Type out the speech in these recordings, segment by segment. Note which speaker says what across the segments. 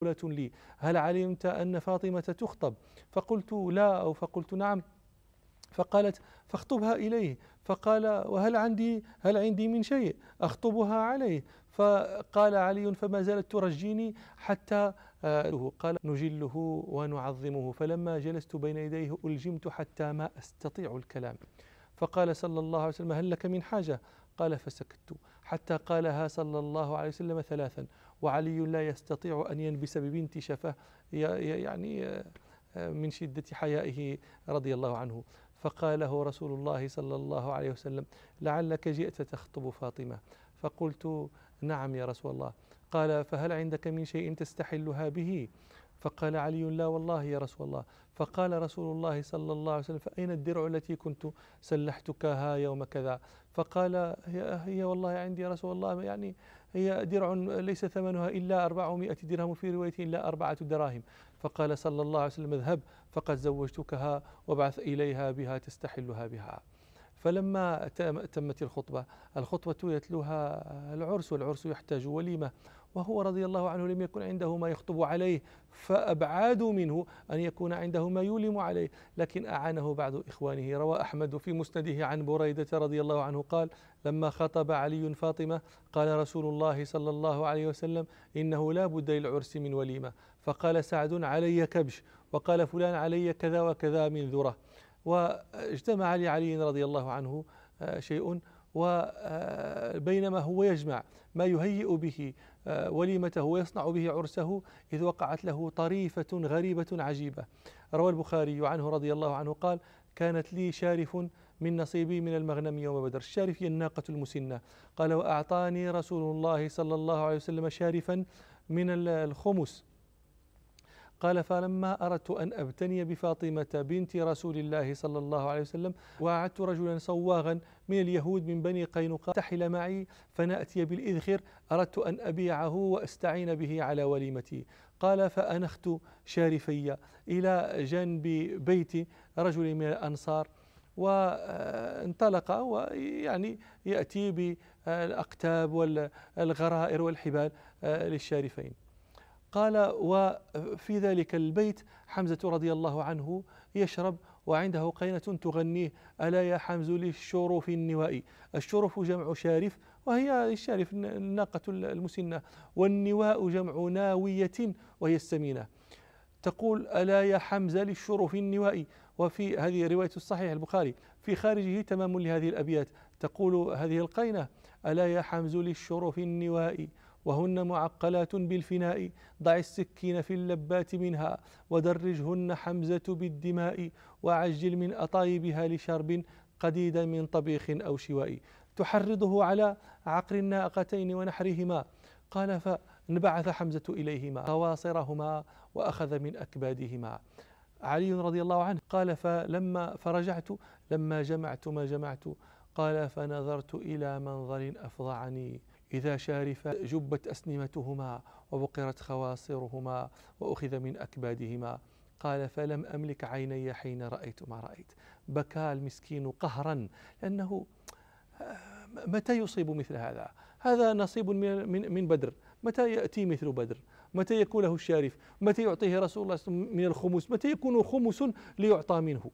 Speaker 1: لي هل علمت أن فاطمة تخطب؟ فقلت لا، أو فقلت نعم. فقالت فاخطبها إليه. فقال هل عندي من شيء أخطبها عليه؟ فقال علي فما زالت ترجيني حتى قال نجله ونعظمه. فلما جلست بين يديه ألجمت حتى ما أستطيع الكلام. فقال صلى الله عليه وسلم هل لك من حاجة؟ قال فسكت حتى قالها صلى الله عليه وسلم ثلاثا، وعلي لا يستطيع أن ينبس ببنت شفاه يعني من شدة حيائه رضي الله عنه. فقاله رسول الله صلى الله عليه وسلم لعلك جئت تخطب فاطمة. فقلت نعم يا رسول الله. قال فهل عندك من شيء تستحلها به؟ فقال علي لا والله يا رسول الله. فقال رسول الله صلى الله عليه وسلم فأين الدرع التي كنت سلحتكها يوم كذا؟ فقال هي والله عندي يا رسول الله، يعني هي درع ليس ثمنها إلا 400 درهم، في رواية إلا 4 دراهم. فقال صلى الله عليه وسلم اذهب فقد زوجتكها وابعث إليها بها تستحلها بها. فلما تمت الخطبة يتلوها العرس، والعرس يحتاج وليمة، وهو رضي الله عنه لم يكن عنده ما يخطب عليه، فأبعادوا منه أن يكون عنده ما يولم عليه، لكن أعانه بعض إخوانه. روى أحمد في مسنده عن بريدة رضي الله عنه قال لما خطب علي فاطمة قال رسول الله صلى الله عليه وسلم إنه لا بد للعرس من وليمة. فقال سعد علي كبش، وقال فلان علي كذا وكذا من ذرة. واجتمع لعلي رضي الله عنه شيء، وبينما هو يجمع ما يهيئ به وليمته ويصنع به عرسه إذ وقعت له طريفة غريبة عجيبة. روى البخاري عنه رضي الله عنه قال كانت لي شارف من نصيبي من المغنم يوم بدر. الشارف هي الناقة المسنة. قال وأعطاني رسول الله صلى الله عليه وسلم شارفا من الخمس. قال فلما أردت أن أبتني بفاطمة بنت رسول الله صلى الله عليه وسلم وأعدت رجلا صواغا من اليهود من بني قينقاع تحل معي فنأتي بالإذخر، أردت أن أبيعه وأستعين به على وليمتي. قال فأنخت شارفي إلى جنب بيت رجل من الأنصار، وانطلق ويعني يأتي بالأقتاب والغرائر والحبال للشارفين. قال وفي ذلك البيت حمزة رضي الله عنه يشرب وعنده قينة تغنيه ألا يا حمز للشرف النوائي. الشرف جمع شارف وهي الشارف الناقة المسنة، والنواء جمع ناوية وهي السمينة. تقول ألا يا حمزة للشرف النوائي. وفي هذه رواية الصحيح البخاري في خارجه تمام لهذه الأبيات. تقول هذه القينة ألا يا حمز للشرف النوائي وهن معقلات بالفناء، ضع السكين في اللبات منها ودرجهن حمزة بالدماء، وعجل من أطايبها لشرب قديدا من طبيخ أو شواء، تحرضه على عقر الناقتين ونحرهما. قال فانبعث حمزة إليهما خواصرهما وأخذ من أكبادهما. علي رضي الله عنه قال فرجعت لما جمعت ما جمعت. قال فنظرت إلى منظر أفظعني إذا شارف جبت أسنمتهما وبقرت خواصرهما وأخذ من أكبادهما. قال فلم أملك عيني حين رأيت ما رأيت. بكى المسكين قهرا، لأنه متى يصيب مثل هذا؟ هذا نصيب من بدر، متى يأتي مثل بدر؟ متى يكون له الشارف؟ متى يعطيه رسول الله من الخمس؟ متى يكون خمس ليعطى منه؟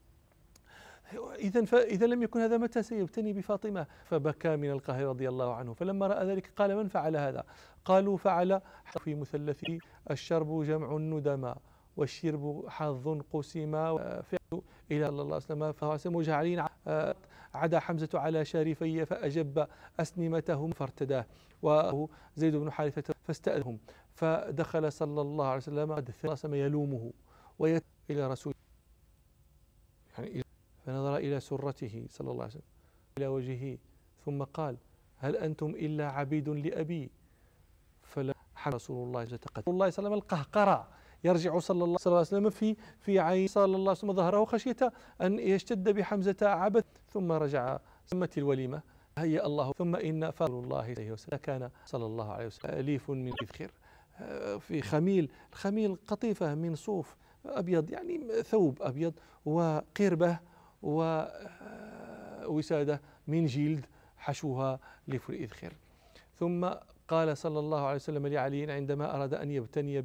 Speaker 1: إذا لم يكن هذا متى سيبتني بفاطمة؟ فبكى من القهر رضي الله عنه. فلما رأى ذلك قال من فعل هذا؟ قالوا فعل في مثلثه الشرب جمع الندما والشرب حظ قسما فعل إلى الله عليه وسلم فواسم وجعلين عدا حمزة على شارفي فأجب أسنمتهم فارتداه وزيد بن حارثة فاستأذهم. فدخل صلى الله عليه وسلم يلومه إلى رسول يعني فنظر إلى سرته صلى الله عليه وسلم إلى وجهه ثم قال هل أنتم إلا عبيد لأبي؟ فلا رسول الله صلى الله عليه وسلم القهقرة يرجع صلى الله عليه وسلم في عين صلى الله عليه وسلم ظهره خشية أن يشتد بحمزة عبث. ثم رجع سمت الوليمة هيا الله. ثم إن فرسول الله عليه وسلم كان صلى الله عليه وسلم أليف من إذخر في الخميل قطيفة من صوف أبيض، يعني ثوب أبيض، وقربة ووسادة من جلد حشوها لف الإذخر. ثم قال صلى الله عليه وسلم لعلي عندما أراد أن يبتني